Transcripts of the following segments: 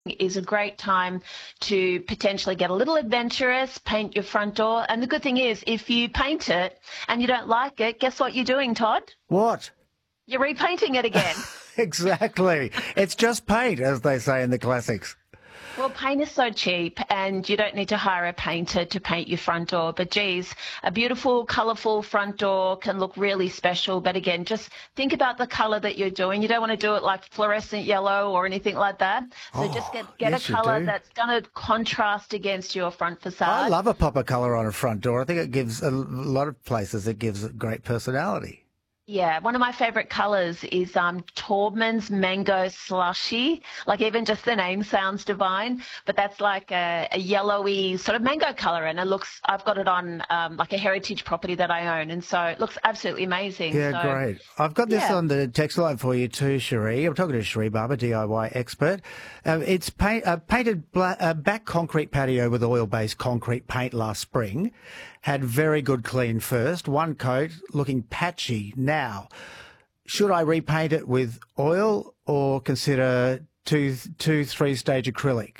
is a great time to potentially get a little adventurous, paint your front door. And the good thing is, if you paint it and you don't like it, guess what you're doing, Todd? What? You're repainting it again. Exactly. It's just paint, as they say in the classics. Well, paint is so cheap and you don't need to hire a painter to paint your front door. But geez, a beautiful, colourful front door can look really special. But again, just think about the colour that you're doing. You don't want to do it like fluorescent yellow or anything like that. So just get yes, a colour that's going to contrast against your front facade. I love a pop of colour on a front door. I think it gives a lot of places, it gives great personality. Yeah, one of my favourite colours is Taubman's Mango Slushy. Like even just the name sounds divine, but that's like a yellowy sort of mango colour, and I've got it on like a heritage property that I own, and so it looks absolutely amazing. Yeah, so, great. I've got this on the text line for you too, Cherie. I'm talking to Cherie Barber, DIY expert. It's painted back concrete patio with oil-based concrete paint last spring. Had very good clean first, one coat, looking patchy now. Should I repaint it with oil or consider two, 3-stage acrylic?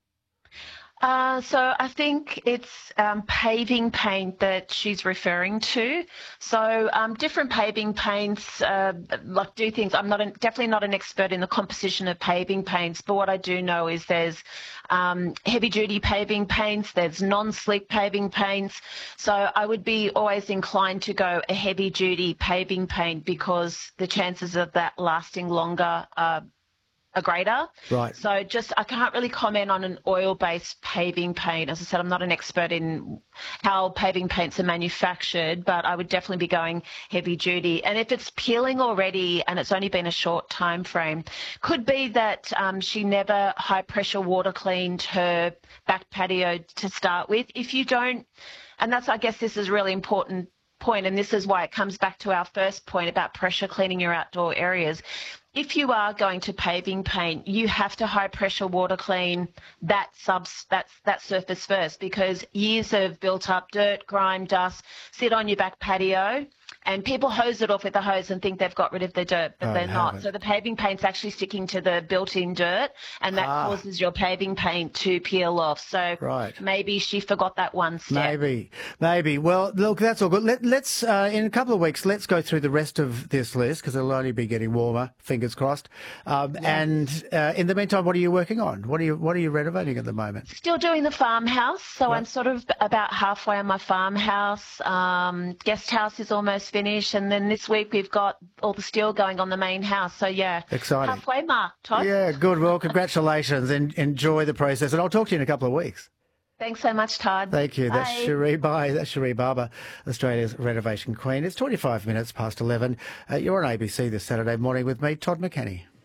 So I think it's paving paint that she's referring to. So different paving paints like do things. I'm definitely not an expert in the composition of paving paints, but what I do know is there's heavy-duty paving paints, there's non-slick paving paints. So I would be always inclined to go a heavy-duty paving paint because the chances of that lasting longer are greater. Right. So I can't really comment on an oil-based paving paint. As I said, I'm not an expert in how paving paints are manufactured, but I would definitely be going heavy duty. And if it's peeling already and it's only been a short time frame, could be that she never high pressure water cleaned her back patio to start with. If you don't, and I guess this is a really important point, and this is why it comes back to our first point about pressure cleaning your outdoor areas. If you are going to paving paint, you have to high pressure water clean that surface first, because years of built up dirt, grime, dust sit on your back patio, and people hose it off with a hose and think they've got rid of the dirt, but they're not. So the paving paint's actually sticking to the built-in dirt, and that causes your paving paint to peel off. So maybe she forgot that one step. Maybe. Well, look, that's all good. Let's in a couple of weeks, let's go through the rest of this list, because it'll only be getting warmer, fingers crossed. And in the meantime, what are you working on? What are you renovating at the moment? Still doing the farmhouse. So I'm sort of about halfway on my farmhouse. Guest house is almost finished, and then this week we've got all the steel going on the main house. So yeah, exciting. Halfway mark, Todd. Yeah, good. Well, congratulations, and enjoy the process. And I'll talk to you in a couple of weeks. Thanks so much, Todd. Thank you. That's Cherie. Bye. That's Cherie Barber, Australia's renovation queen. It's 25 minutes past 11. You're on ABC this Saturday morning with me, Todd McKenney.